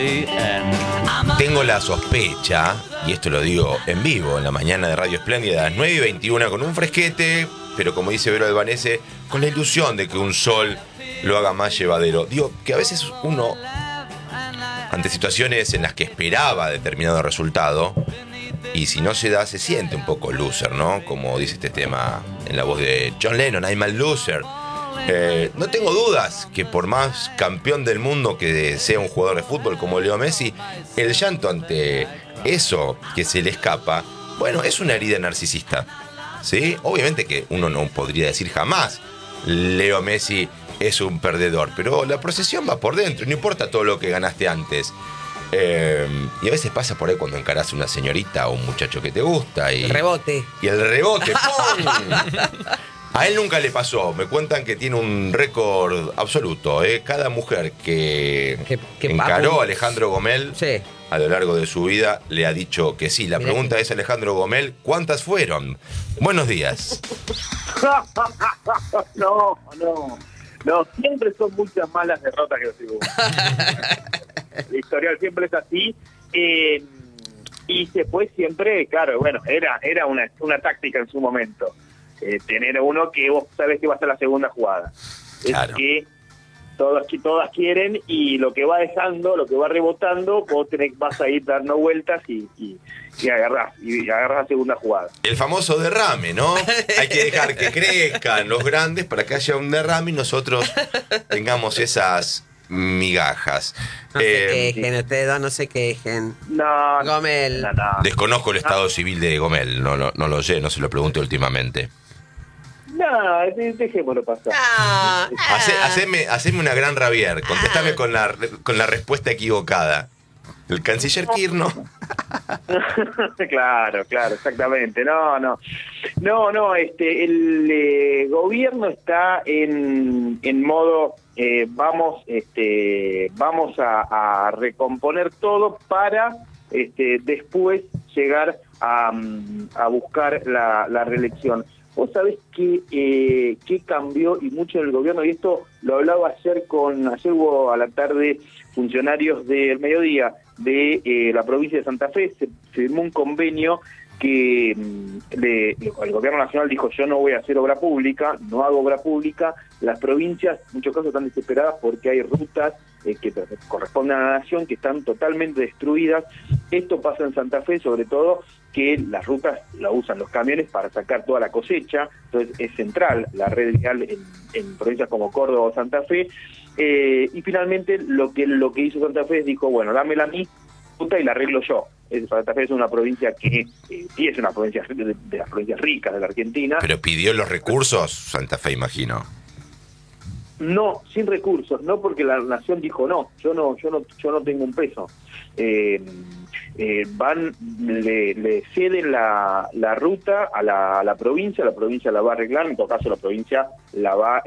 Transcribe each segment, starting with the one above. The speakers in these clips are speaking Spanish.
Tengo la sospecha, y esto lo digo en vivo, en la mañana de Radio Espléndida, a las 9:21, con un fresquete, pero como dice Vero Albanese, con la ilusión de que un sol lo haga más llevadero. Digo, que a veces uno, ante situaciones en las que esperaba determinado resultado, y si no se da, se siente un poco loser, ¿no? Como dice este tema en la voz de John Lennon, I'm a loser. No tengo dudas que por más campeón del mundo que sea un jugador de fútbol como Leo Messi, el llanto ante eso que se le escapa, bueno, es una herida narcisista, ¿sí? Obviamente que uno no podría decir jamás Leo Messi es un perdedor, pero la procesión va por dentro, no importa todo lo que ganaste antes. Y a veces pasa por ahí cuando encarás a una señorita o un muchacho que te gusta y... El rebote. Y el rebote, ¡pum! A él nunca le pasó. Me cuentan que tiene un récord absoluto. Cada mujer que encaró a Alejandro Gomel, sí, a lo largo de su vida le ha dicho que sí. La pregunta es, Alejandro Gomel, ¿cuántas fueron? Buenos días. No, siempre son muchas malas derrotas que los El historial siempre es así. Y después siempre, claro, bueno, era una táctica en su momento. Tener uno que vos sabés que va a ser la segunda jugada. Claro. Es que todas quieren, y lo que va dejando, lo que va rebotando, vos vas a ir dando vueltas y agarrás la segunda jugada. El famoso derrame, ¿no? Hay que dejar que crezcan los grandes para que haya un derrame y nosotros tengamos esas migajas. No se quejen, ustedes dos no se quejen. No, Gomel. No. Desconozco el estado civil de Gomel, no lo sé, no se lo pregunté últimamente. No, dejémoslo pasar. Haceme una gran Ravier, contestame con la respuesta equivocada. El canciller Kirchner. Claro, exactamente. No, el gobierno está en modo vamos a recomponer todo para después llegar a buscar la reelección. Vos sabés que cambió y mucho en el gobierno, y esto lo hablaba ayer hubo a la tarde funcionarios del mediodía de la provincia de Santa Fe. Se firmó un convenio que el gobierno nacional dijo: yo no voy a hacer obra pública, no hago obra pública. Las provincias en muchos casos están desesperadas porque hay rutas que corresponden a la nación que están totalmente destruidas. Esto pasa en Santa Fe, sobre todo que las rutas la usan los camiones para sacar toda la cosecha. Entonces es central la red vial en provincias como Córdoba o Santa Fe. Y finalmente lo que hizo Santa Fe es dijo: bueno, dámela a mí ruta y la arreglo yo. Santa Fe es una provincia que sí es una provincia de las provincias ricas de la Argentina. Pero pidió los recursos Santa Fe, imagino. No, sin recursos, no, porque la nación dijo no, yo no tengo un peso. Le ceden la ruta a la provincia la va a arreglar, en todo caso la provincia la va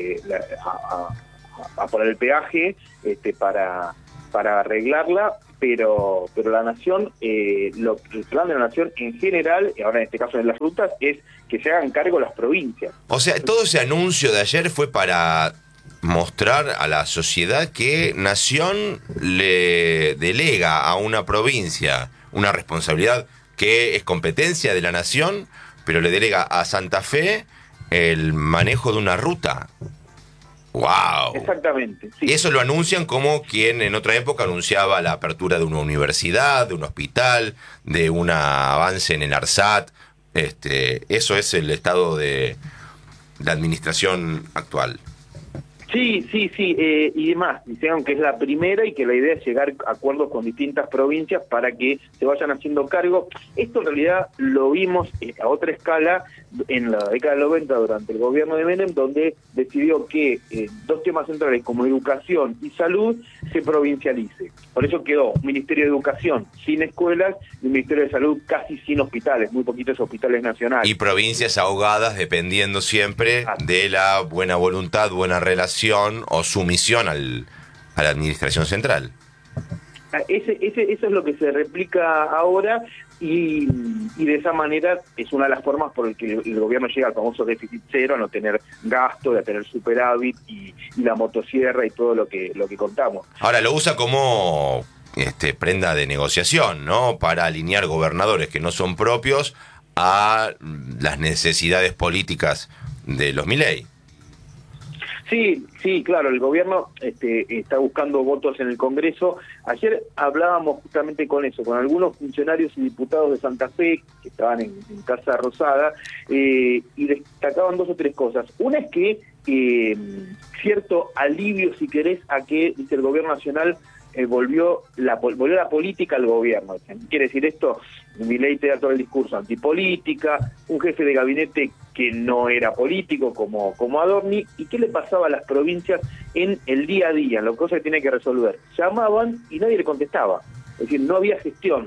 a poner el peaje para arreglarla, pero la nación, el plan de la nación en general, y ahora en este caso en las rutas, es que se hagan cargo las provincias. O sea, todo ese anuncio de ayer fue para mostrar a la sociedad que Nación le delega a una provincia una responsabilidad que es competencia de la Nación, pero le delega a Santa Fe el manejo de una ruta. ¡Wow! Exactamente. Sí. Y eso lo anuncian como quien en otra época anunciaba la apertura de una universidad, de un hospital, de un avance en el ARSAT. Eso es el estado de la administración actual. Sí, y demás, dicen que es la primera y que la idea es llegar a acuerdos con distintas provincias para que se vayan haciendo cargo. Esto en realidad lo vimos a otra escala en la década del 90 durante el gobierno de Menem, donde decidió que dos temas centrales como educación y salud se provincialice. Por eso quedó un Ministerio de Educación sin escuelas y un Ministerio de Salud casi sin hospitales, muy poquitos hospitales nacionales. Y provincias ahogadas dependiendo siempre de la buena voluntad, buena relación o sumisión a la administración central. Eso es lo que se replica ahora, y de esa manera es una de las formas por el que el gobierno llega al famoso déficit cero, a no tener gasto, a tener superávit y la motosierra y todo lo que contamos. Ahora lo usa como prenda de negociación, ¿no? Para alinear gobernadores que no son propios a las necesidades políticas de los Milei. Sí, claro, el gobierno está buscando votos en el Congreso. Ayer hablábamos justamente con eso, con algunos funcionarios y diputados de Santa Fe que estaban en Casa Rosada, y destacaban 2 o 3 cosas. Una es que cierto alivio, si querés, a que, dice, el gobierno nacional volvió la política al gobierno. Quiere decir esto, Milei te da todo el discurso antipolítica, un jefe de gabinete que no era político como Adorni. ¿Y qué le pasaba a las provincias en el día a día, en las cosas que tiene que resolver? Llamaban y nadie le contestaba, es decir, no había gestión.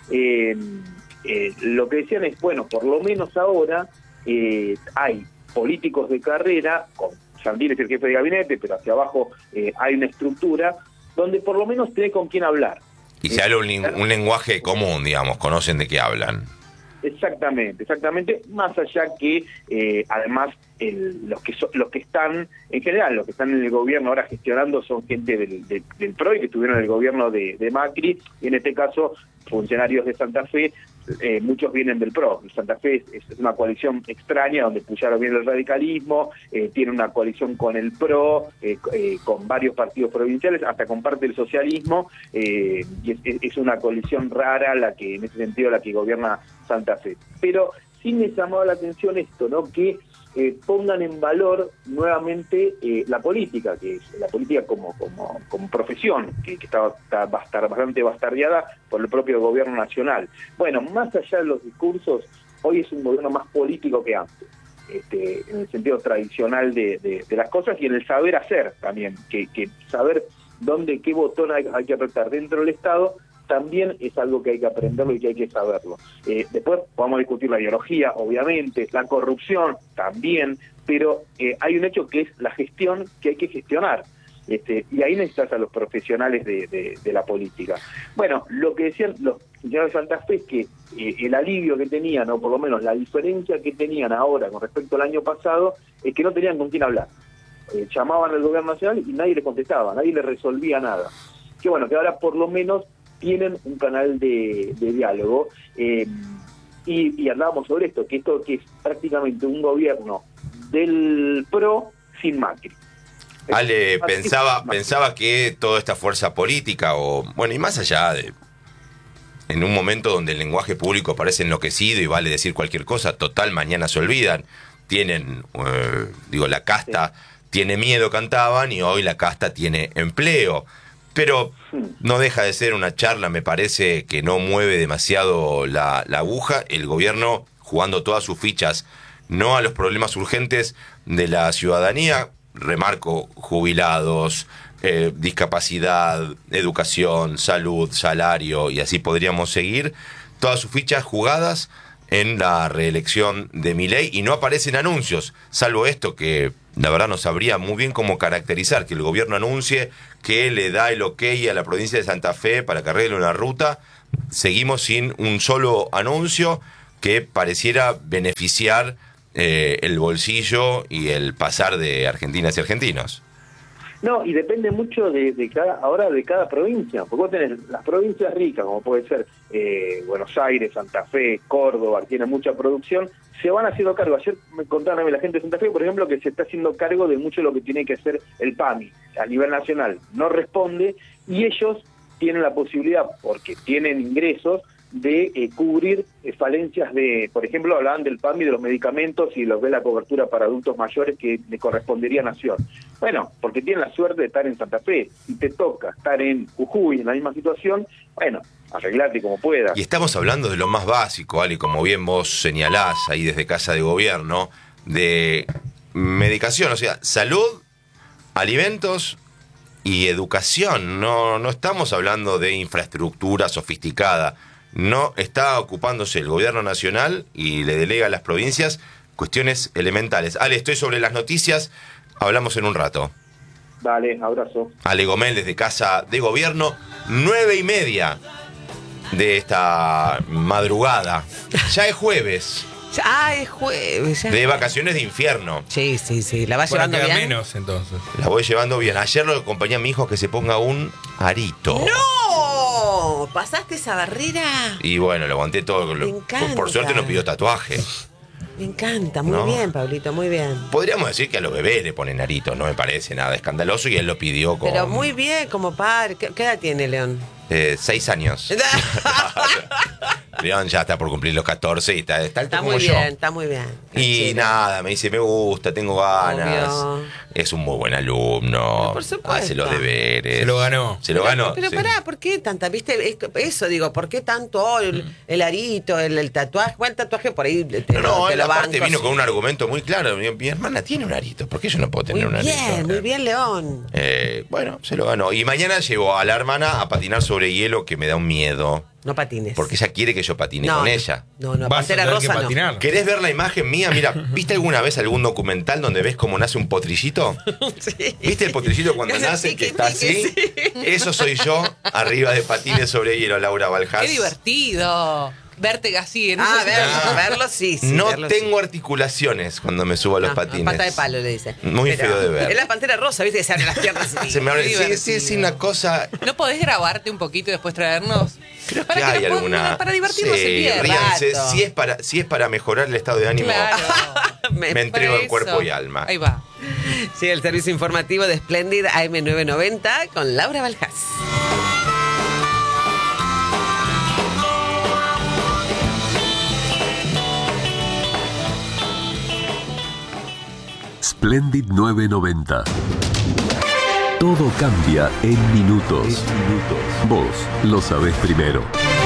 Lo que decían es, bueno, por lo menos ahora hay políticos de carrera, con Sandil es el jefe de gabinete, pero hacia abajo hay una estructura donde por lo menos tiene con quién hablar. Y se habla un lenguaje común, digamos, conocen de qué hablan. Exactamente, más allá que además los que están, en general, los que están en el gobierno ahora gestionando son gente del PRO y que estuvieron en el gobierno de Macri, y en este caso funcionarios de Santa Fe. Muchos vienen del PRO. Santa Fe es una coalición extraña donde Puyaro viene el radicalismo, tiene una coalición con el PRO, con varios partidos provinciales, hasta con parte del socialismo, y es una coalición rara en ese sentido la que gobierna Santa Fe. Pero sí me llamaba la atención esto, ¿no? Que pongan en valor nuevamente la política, que es la política como profesión, que está bastante bastardeada por el propio gobierno nacional. Bueno, más allá de los discursos, hoy es un gobierno más político que antes, en el sentido tradicional de las cosas, y en el saber hacer también, que saber qué botón hay que apretar dentro del Estado, también es algo que hay que aprenderlo y que hay que saberlo. Después podemos discutir la ideología, obviamente, la corrupción también, pero hay un hecho que es la gestión, que hay que gestionar. Y ahí necesitas a los profesionales de la política. Bueno, lo que decían los funcionarios de Santa Fe es que el alivio que tenían, o por lo menos la diferencia que tenían ahora con respecto al año pasado, es que no tenían con quién hablar. Llamaban al gobierno nacional y nadie les contestaba, nadie les resolvía nada. Que bueno, que ahora por lo menos tienen un canal de diálogo, y hablábamos sobre esto que es prácticamente un gobierno del PRO sin Macri. Ale, pensaba que toda esta fuerza política, y más allá en un momento donde el lenguaje público parece enloquecido y vale decir cualquier cosa, total, mañana se olvidan, tienen, la casta tiene miedo, cantaban, y hoy la casta tiene empleo. Pero no deja de ser una charla, me parece, que no mueve demasiado la aguja. El gobierno jugando todas sus fichas, no a los problemas urgentes de la ciudadanía, remarco, jubilados, discapacidad, educación, salud, salario, y así podríamos seguir. Todas sus fichas jugadas en la reelección de Milei, y no aparecen anuncios, salvo esto que la verdad no sabría muy bien cómo caracterizar, que el gobierno anuncie que le da el ok a la provincia de Santa Fe para que arregle una ruta. Seguimos sin un solo anuncio que pareciera beneficiar el bolsillo y el pasar de argentinas y argentinos. No, y depende mucho de cada provincia, porque vos tenés las provincias ricas, como puede ser Buenos Aires, Santa Fe, Córdoba, que tienen mucha producción, se van haciendo cargo. Ayer me contaron la gente de Santa Fe, por ejemplo, que se está haciendo cargo de mucho de lo que tiene que hacer el PAMI a nivel nacional. No responde, y ellos tienen la posibilidad, porque tienen ingresos, de cubrir falencias de, por ejemplo, hablaban del PAMI, de los medicamentos y los de la cobertura para adultos mayores que le correspondería a Nación. Bueno, porque tienen la suerte de estar en Santa Fe y te toca estar en Jujuy en la misma situación, bueno, arreglate como puedas. Y estamos hablando de lo más básico, Ali, como bien vos señalás ahí desde Casa de Gobierno, de medicación, o sea, salud, alimentos y educación. No estamos hablando de infraestructura sofisticada. No está ocupándose el gobierno nacional y le delega a las provincias cuestiones elementales. Ale, estoy sobre las noticias, hablamos en un rato. Dale, abrazo. Ale Gomel desde Casa de Gobierno, 9:30 de esta madrugada. Ya es jueves. Es jueves. Ya. De vacaciones de infierno. Sí. ¿La vas llevando bien? menos, entonces. La voy llevando bien. Ayer lo acompañé a mi hijo a que se ponga un arito. ¡No! ¿pasaste esa barrera? Y bueno, lo aguanté todo. Me encanta. Por suerte no pidió tatuaje. Me encanta, muy ¿No? bien, Pablito, muy bien. Podríamos decir que a los bebés le ponen aritos, no me parece nada escandaloso y él lo pidió con Pero muy bien, como padre. ¿Qué edad tiene León? 6 años. León ya está por cumplir los 14 y está alto Está como muy yo. bien, está muy bien. Y Sí. nada, me dice, me gusta, tengo ganas. Obvio. Es un muy buen alumno. Pero por supuesto. Hace los deberes. Se lo ganó. Se lo ganó. Pero sí. pará, ¿por qué tanta? ¿Viste? Eso digo, ¿por qué tanto el arito, el tatuaje? Bueno, el tatuaje por ahí te No, te él lo aparte banco, vino sí. con un argumento muy claro. Mi hermana tiene un arito. ¿Por qué yo no puedo tener un arito? Muy bien, León. Bueno, se lo ganó. Y mañana llevo a la hermana a patinar sobre hielo que me da un miedo. No patines. Porque ella quiere que yo patine No, con no. ella. No, Vas a Pantera tener que Rosa no. patinar. ¿Querés ver la imagen mía? Mira, ¿viste alguna vez algún documental donde ves cómo nace un potrillito? Sí. ¿Viste el potrillito cuando Que hace nace, que piqui, está piqui, así? sí. Eso soy yo, arriba de patines sobre hielo, Laura Valjas. Qué divertido. Verte así en Ah, esos- verlo sí. No verlo tengo sí. articulaciones cuando me subo a los No, patines. Pata de palo le dice. Muy Pero feo de ver. Es la Pantera Rosa, ¿viste? Que se abren las piernas así. Se me abre. Qué Sí, una cosa. ¿No podés grabarte un poquito y después traernos? Creo Para que que hay nos podamos- alguna. para divertirnos el día. ríanse. Rato. Si es para mejorar el estado de ánimo, Claro. me entrego Para en cuerpo eso. y alma. Ahí va. Sí, el servicio informativo de Splendid AM990 con Laura Valjas. Splendid 990. Todo cambia en minutos. Vos lo sabés primero.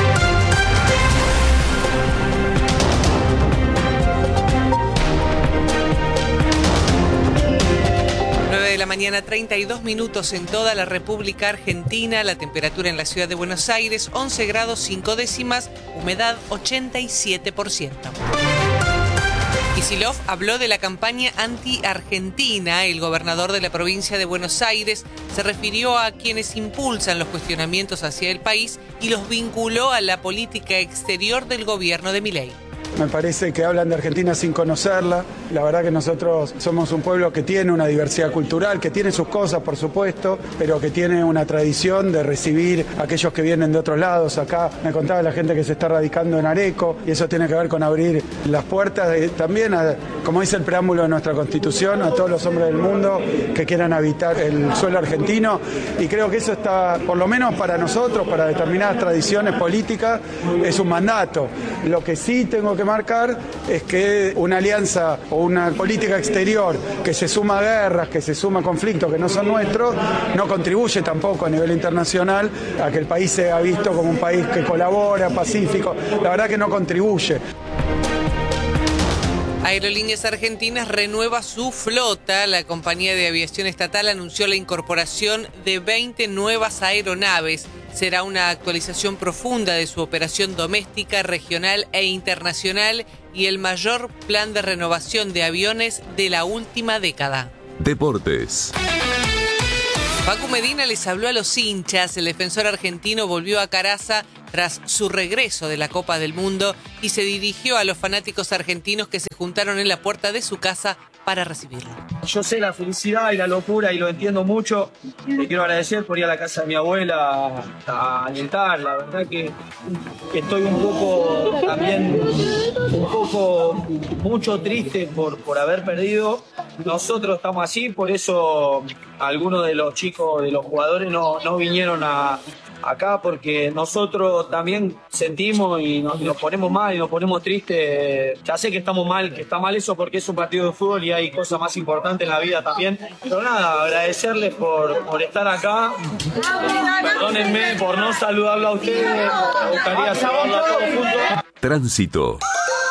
9 de la mañana, 32 minutos en toda la República Argentina. La temperatura en la ciudad de Buenos Aires, 11 grados 5 décimas, humedad 87%. Kicillof habló de la campaña anti-argentina. El gobernador de la provincia de Buenos Aires se refirió a quienes impulsan los cuestionamientos hacia el país y los vinculó a la política exterior del gobierno de Milei. Me parece que hablan de Argentina sin conocerla. La verdad que nosotros somos un pueblo que tiene una diversidad cultural, que tiene sus cosas, por supuesto, pero que tiene una tradición de recibir a aquellos que vienen de otros lados. Acá me contaba la gente que se está radicando en Areco y eso tiene que ver con abrir las puertas también, como dice el preámbulo de nuestra Constitución, a todos los hombres del mundo que quieran habitar el suelo argentino. Y creo que eso está, por lo menos para nosotros, para determinadas tradiciones políticas, es un mandato. Lo que sí tengo que marcar es que una alianza o una política exterior que se suma a guerras, que se suma a conflictos que no son nuestros, no contribuye tampoco a nivel internacional a que el país sea visto como un país que colabora, pacífico. La verdad que no contribuye. Aerolíneas Argentinas renueva su flota. La compañía de aviación estatal anunció la incorporación de 20 nuevas aeronaves. Será una actualización profunda de su operación doméstica, regional e internacional y el mayor plan de renovación de aviones de la última década. Deportes. Facu Medina les habló a los hinchas. El defensor argentino volvió a Caraza tras su regreso de la Copa del Mundo y se dirigió a los fanáticos argentinos que se juntaron en la puerta de su casa para recibirlo. Yo sé la felicidad y la locura y lo entiendo mucho. Le quiero agradecer por ir a la casa de mi abuela a alentar. La verdad que estoy un poco también, mucho triste por haber perdido. Nosotros estamos así, por eso algunos de los chicos, de los jugadores no vinieron acá, porque nosotros también sentimos y nos ponemos mal y nos ponemos tristes. Ya sé que estamos mal, que está mal eso porque es un partido de fútbol y hay cosas más importantes en la vida también. Pero nada, agradecerles por estar acá. Perdónenme por no saludarlo a ustedes. Me gustaría saludarlo a todos juntos. Tránsito.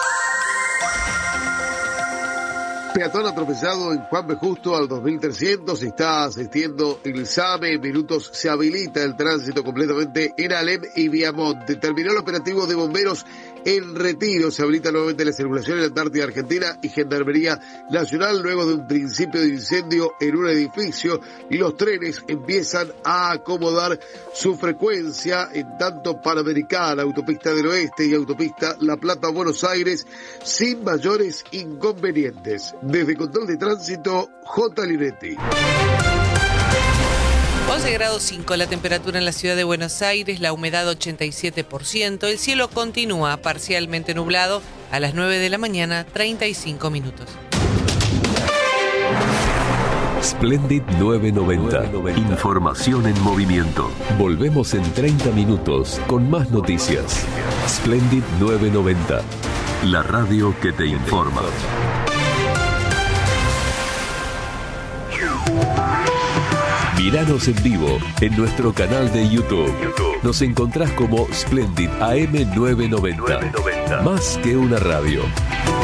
Peatón atropellado en Juan B. Justo al 2300, está asistiendo el SAME, en minutos se habilita el tránsito completamente en Alem y Viamonte. Terminó el operativo de bomberos en Retiro, se habilita nuevamente la circulación en la Antártida Argentina y Gendarmería Nacional luego de un principio de incendio en un edificio y los trenes empiezan a acomodar su frecuencia, en tanto Panamericana, Autopista del Oeste y Autopista La Plata-Buenos Aires sin mayores inconvenientes. Desde Control de Tránsito, J. Linetti. 11 grados 5 la temperatura en la ciudad de Buenos Aires, la humedad 87%, el cielo continúa parcialmente nublado a las 9 de la mañana, 35 minutos. Splendid 990. Información en movimiento. Volvemos en 30 minutos con más noticias. Splendid 990. La radio que te informa. Míranos en vivo en nuestro canal de YouTube. Nos encontrás como Splendid AM 990. Más que una radio.